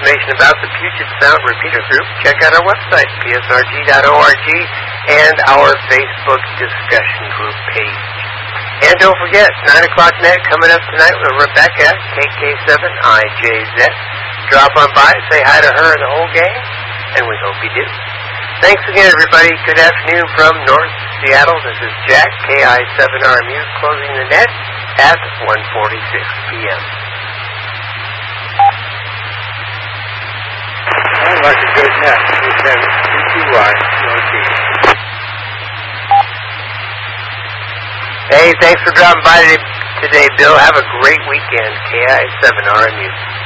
information about the Puget Sound Repeater Group, check out our website, psrg.org, and our Facebook discussion group page. And don't forget, 9 o'clock net coming up tonight with Rebecca, KK7IJZ. Drop on by, say hi to her and the whole gang, and we hope you do. Thanks again, everybody. Good afternoon from North Seattle. This is Jack, KI7R Muse, closing the net at 1:46 p.m. Sounds like a good net. We have CQY Northeast. Hey, thanks for dropping by today, Bill. Have a great weekend. KI7R Muse.